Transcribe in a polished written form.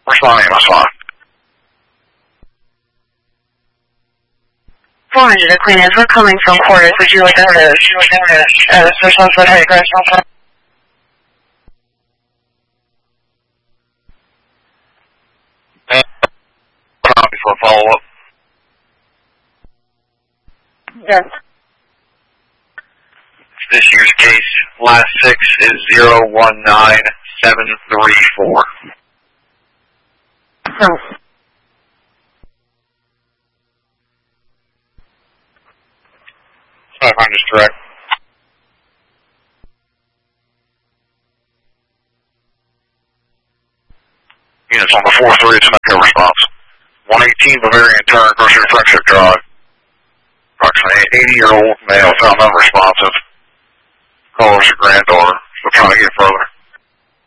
Responding to my 400 Aquinas, we're coming from quarters. Would you like to response to the response? Copy for a follow-up. Yes. This year's case, last 6 is 019734. No. 500 is correct. Units on the 4-3 to make a response. 118 Bavarian turn, grocery friendship drive. Approximately 80-year-old male found unresponsive. Caller's granddaughter, still trying to get further.